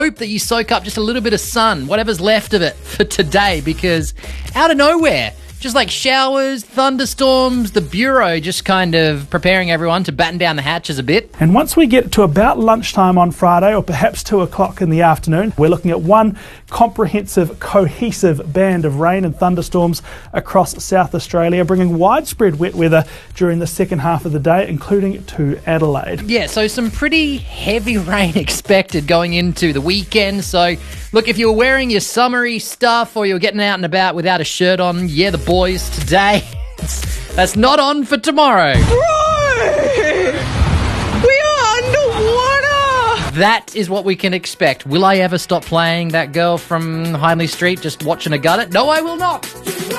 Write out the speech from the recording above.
hope that you soak up just a little bit of sun, whatever's left of it, for today, because out of nowhere, just like showers, thunderstorms, the Bureau just kind of preparing everyone to batten down the hatches a bit. And once we get to about lunchtime on Friday, or perhaps 2 o'clock in the afternoon, we're looking at one comprehensive, cohesive band of rain and thunderstorms across South Australia, bringing widespread wet weather during the second half of the day, including to Adelaide. Yeah, so some pretty heavy rain expected going into the weekend. So, look, if you're wearing your summery stuff or you're getting out and about without a shirt on, yeah, the boys, today, that's not on for tomorrow. That is what we can expect. Will I ever stop playing that girl from Hindley Street just watching her gut it? No, I will not.